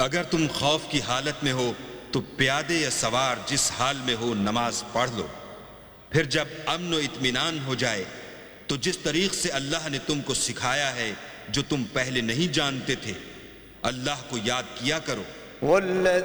अगर तुम खौफ की हालत में हो तो प्यादे या सवार जिस हाल में हो नमाज पढ़ लो। फिर जब अमन व इत्मीनान हो जाए तो जिस तरीक से अल्लाह ने तुमको सिखाया है जो तुम पहले नहीं जानते थे, अल्लाह को याद किया करो।